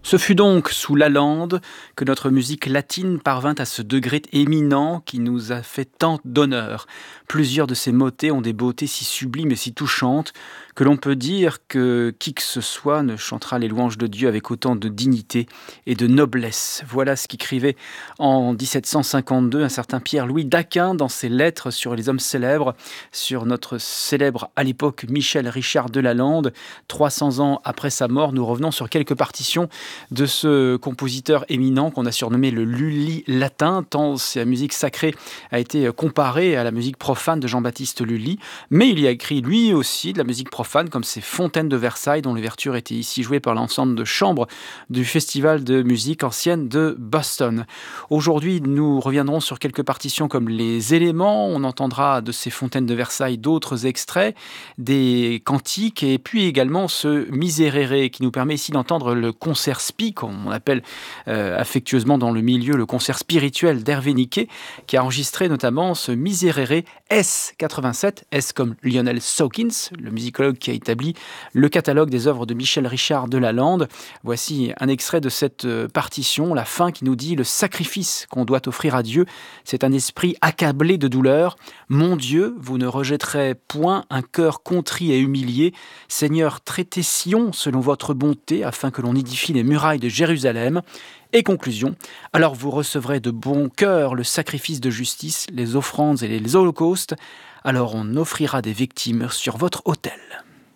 Ce fut donc sous Lalande que notre musique latine parvint à ce degré éminent qui nous a fait tant d'honneur. Plusieurs de ses motets ont des beautés si sublimes et si touchantes que l'on peut dire que qui que ce soit ne chantera les louanges de Dieu avec autant de dignité et de noblesse. Voilà ce qu'écrivait en 1752 un certain Pierre-Louis d'Aquin dans ses lettres sur les hommes célèbres, sur notre célèbre à l'époque Michel Richard de Lalande. 300 ans après sa mort, nous revenons sur quelques partitions de ce compositeur éminent qu'on a surnommé le Lully latin, tant sa musique sacrée a été comparée à la musique profane de Jean-Baptiste Lully. Mais il y a écrit lui aussi de la musique profane, comme ses Fontaines de Versailles, dont l'ouverture était ici jouée par l'ensemble de chambre du Festival de musique ancienne de Boston. Aujourd'hui, nous reviendrons sur quelques partitions comme les éléments. On entendra de ces Fontaines de Versailles d'autres extraits, des cantiques, et puis également ce Miserere qui nous permet ici d'entendre le concert spi, comme on appelle affectueusement dans le milieu le concert spirituel d'Hervé Niquet, qui a enregistré notamment ce Miserere S87, S comme Lionel Sawkins, le musicologue qui a établi le catalogue des œuvres de Michel Richard de Lalande. Voici un extrait de cette partition, la fin qui nous dit: le sacrifice qu'on doit offrir à Dieu, c'est un esprit accablé de douleur. Mon Dieu, vous ne rejetterez point un cœur contrit et humilié. Seigneur, traitez Sion selon votre bonté, afin que l'on édifie les murailles de Jérusalem. Et conclusion, alors vous recevrez de bon cœur le sacrifice de justice, les offrandes et les holocaustes, alors on offrira des victimes sur votre autel.